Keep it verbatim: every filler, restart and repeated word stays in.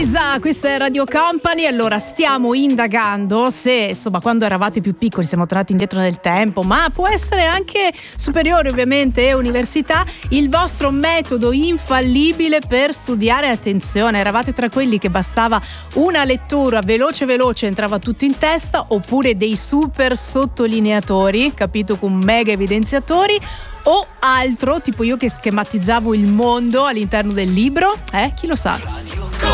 Elisa, questa è Radio Company. Allora, stiamo indagando se, insomma, quando eravate più piccoli, siamo tornati indietro nel tempo, ma può essere anche superiore ovviamente e università, il vostro metodo infallibile per studiare. Attenzione, eravate tra quelli che bastava una lettura veloce veloce, entrava tutto in testa, oppure dei super sottolineatori, capito, con mega evidenziatori, o altro, tipo io che schematizzavo il mondo all'interno del libro, eh, chi lo sa.